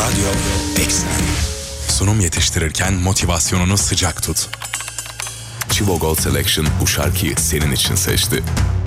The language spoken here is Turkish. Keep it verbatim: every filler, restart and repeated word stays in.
Radyo Eksen. Sunum yetiştirirken motivasyonunu sıcak tut. Chivo Gold Selection bu şarkıyı senin için seçti.